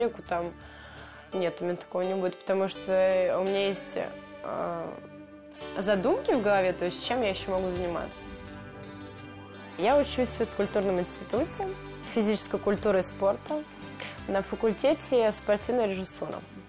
Там нет, у меня такого не будет, потому что у меня есть задумки в голове, то есть чем я еще могу заниматься. Я учусь в физкультурном институте физической культуры и спорта на факультете спортивной режиссуры.